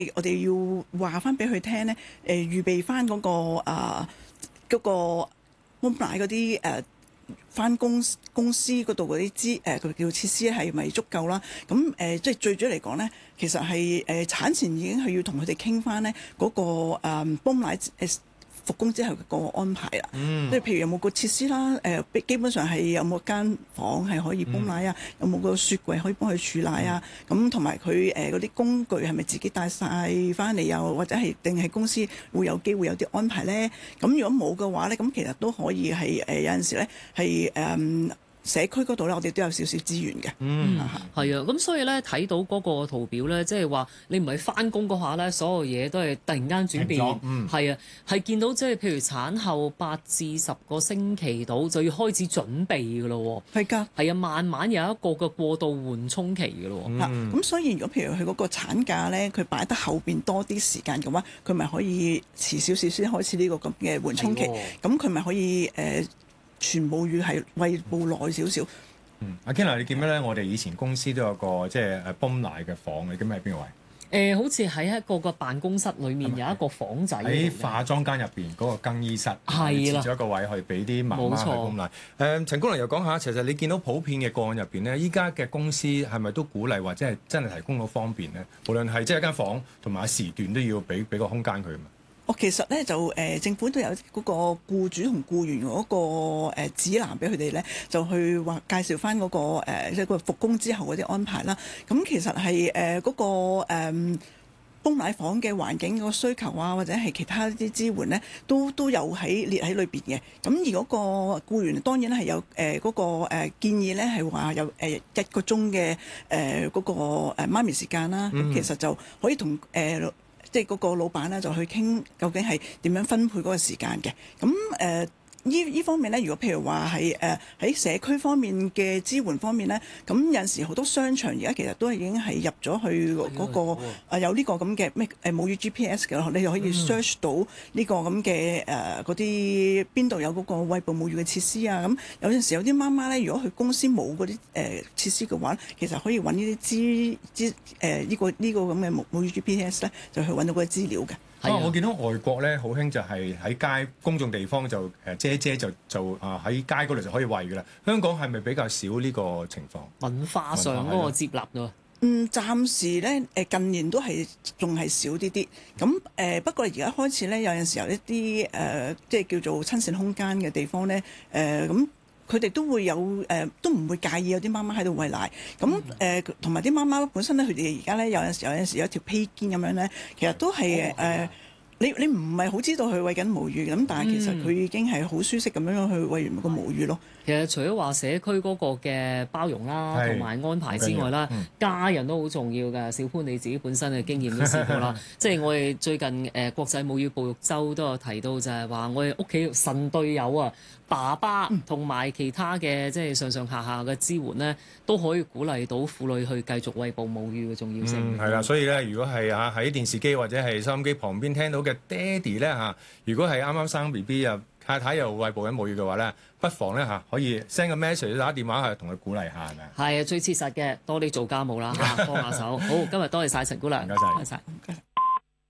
我哋要話翻俾佢聽咧，預備翻嗰個泵奶嗰啲翻公司嗰度嗰啲佢叫設施係咪足夠啦？咁即係最主要嚟講咧，其實係產前已經係要同佢哋傾翻咧嗰個泵奶復工之後嘅個安排啦。即係譬如有冇個設施啦，基本上係有冇間房係可以泵奶啊？有冇個雪櫃可以幫佢儲奶啊？咁同埋佢嗰啲工具係咪自己帶晒翻嚟，又或者係定係公司會有機會有啲安排咧？咁如果冇嘅話咧，咁其實都可以係有陣時咧係社區嗰度咧，我哋都有少少資源嘅。 係啊，咁所以咧睇到嗰個圖表咧，即係話你唔係翻工嗰下咧，所有嘢都係突然間轉變。係啊，係見到即係譬如產後8至10個星期度就要開始準備㗎咯喎。係㗎。係啊，慢慢有一個嘅過渡緩衝期㗎咯喎。 咁所以如果譬如佢嗰個產假咧，佢擺得後邊多啲時間嘅話，佢咪可以遲少少先開始呢個咁嘅緩衝期。咁佢咪可以全母乳係餵哺耐少少。 阿 Ken 你見咩咧？我哋以前公司都有個即係泵奶嘅房，你記唔記得喺邊個位？ 好似喺一個個辦公室裏面有一個房仔喺化妝間入邊嗰個更衣室，設咗一個位去俾啲媽媽去泵奶。陳姑娘又講下，其實你見到普遍嘅個案入邊咧，依家嘅公司係咪都鼓勵或者係真係提供到方便咧？無論係即係一間房同埋時段都要俾個空間佢嘛。 其實咧就政府都有嗰個僱主同僱員嗰個指南俾佢哋咧，就去話介紹翻嗰個即係個復工之後嗰啲安排啦。咁其實係嗰個泵奶房嘅環境嗰個需求啊，或者係其他啲支援咧，都有列喺裏邊嘅。咁而嗰個僱員當然係有嗰個建議咧，係話有1個鐘嘅嗰個媽咪時間啦。咁其實就可以同即係嗰個老闆咧，就去傾究竟係點樣分配嗰個時間嘅。咁呢方面咧，如果譬如話係喺社區方面嘅支援方面咧，咁有陣時好多商場而家其實都已經係入咗去嗰個有呢個咁嘅咩母乳 GPS 嘅，你就可以 search 到呢個咁嘅嗰啲邊度有嗰個餵哺母乳嘅設施啊。咁有陣時有啲媽媽咧，如果佢公司冇嗰啲設施嘅話，其實可以揾呢啲呢個咁嘅母乳 GPS 咧，就去揾到嗰個資料嘅。 我見到外國咧好興就係喺街公眾地方就姐就喺街嗰度就可以餵㗎啦。香港係咪比較少呢個情況？ 文化上嗰個接納咯。 暫時咧近年都係仲係少啲啲。咁不過而家開始咧有陣時候一啲即係叫做親善空間嘅地方咧咁。佢哋都會有都唔會介意有啲媽媽喺度餵奶。咁同埋啲媽媽本身咧，佢哋而家咧有陣時有一條披肩咁樣咧，其實都係你唔係好知道佢餵緊母乳咁，但係其實佢已經係好舒適咁樣去餵完個母乳咯。 其實除咗話社區嗰個嘅包容啦，同埋安排之外啦，家人都好重要㗎。小潘你自己本身嘅經驗都試過啦，即係我哋最近國際母乳哺育週都有提到，就係話我哋屋企神隊友啊，爸爸同埋其他嘅即係上下嘅支援咧，都可以鼓勵到婦女去繼續餵哺母乳嘅重要性。 係啦，所以咧，如果係喺電視機或者係收音機旁邊聽到嘅爹哋咧如果係啱啱生 BB 啊，太太又餵哺緊母乳嘅話咧，不妨咧可以 send 個 message 打電話去同佢鼓勵下，係咪啊？ 係啊，最切實嘅，多啲做家務啦幫下手。好，今日多謝晒陳姑娘， 唔該晒。